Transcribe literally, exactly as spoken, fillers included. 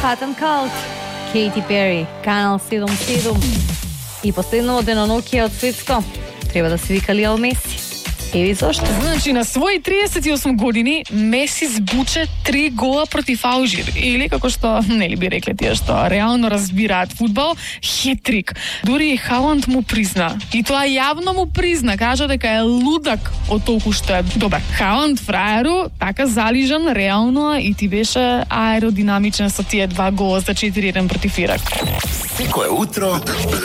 Hot and Cold, Katy Perry, Kanal sedam sedam. И последно денонокија од светско треба да се вика Лиал Меси. Еви зошто? Значи, на своји триесет и осум години Меси збуче три гола против Алжир. Или, како што, нели би рекле тие што реално разбираат фудбал, хет-трик. Дури и Халанд му призна. И тоа јавно му призна. Кажа дека е лудак од толку што е добар. Халанд, фраеру, така залижан, реално, и ти беше аеродинамичен со тие два гола за четири еден против Ирак. Секое утро